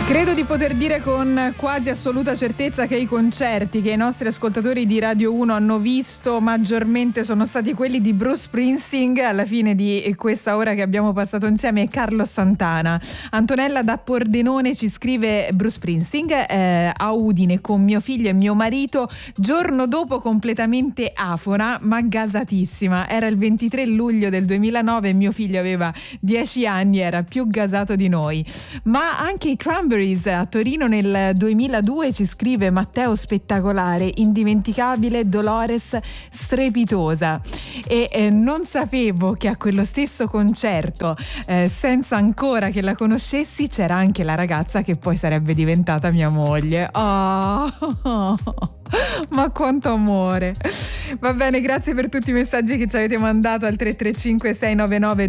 Credo di poter dire con quasi assoluta certezza che i concerti che i nostri ascoltatori di Radio 1 hanno visto maggiormente sono stati quelli di Bruce Springsteen. Alla fine di questa ora che abbiamo passato insieme, Carlos Santana. Antonella da Pordenone ci scrive: Bruce Springsteen a Udine con mio figlio e mio marito, giorno dopo completamente afora ma gasatissima. Era il 23 luglio del 2009 e mio figlio aveva 10 anni, era più gasato di noi. Ma anche i Cranberries a Torino nel 2002, ci scrive Matteo, spettacolare, indimenticabile, Dolores strepitosa. E non sapevo che a quello stesso concerto, senza ancora che la conoscessi, c'era anche la ragazza che poi sarebbe diventata mia moglie. Oh. Ma quanto amore. Va bene, grazie per tutti i messaggi che ci avete mandato al 335 699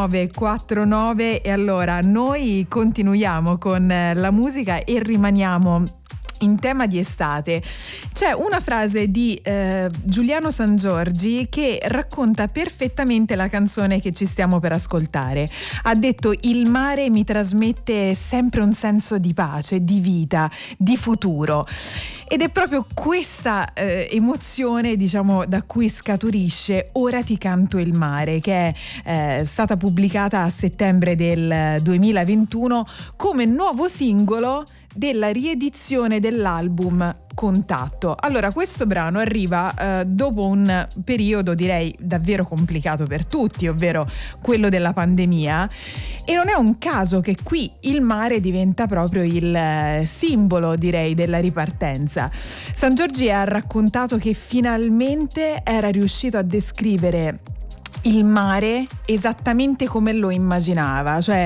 2949. E allora noi continuiamo con la musica e rimaniamo in tema di estate. C'è una frase di Giuliano Sangiorgi che racconta perfettamente la canzone che ci stiamo per ascoltare. Ha detto: il mare mi trasmette sempre un senso di pace, di vita, di futuro. Ed è proprio questa emozione, diciamo, da cui scaturisce Ora ti canto il mare, che è stata pubblicata a settembre del 2021 come nuovo singolo della riedizione dell'album Contatto. Allora, questo brano arriva dopo un periodo, direi, davvero complicato per tutti, ovvero quello della pandemia, e non è un caso che qui il mare diventa proprio il simbolo, direi, della ripartenza. Sangiorgi ha raccontato che finalmente era riuscito a descrivere il mare esattamente come lo immaginava, cioè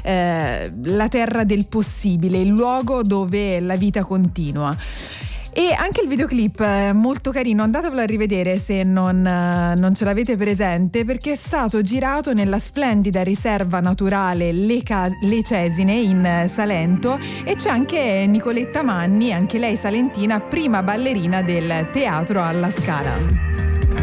la terra del possibile, il luogo dove la vita continua. E anche il videoclip è molto carino, andatevelo a rivedere se non ce l'avete presente, perché è stato girato nella splendida riserva naturale Le Cesine in Salento, e c'è anche Nicoletta Manni, anche lei salentina, prima ballerina del Teatro alla Scala.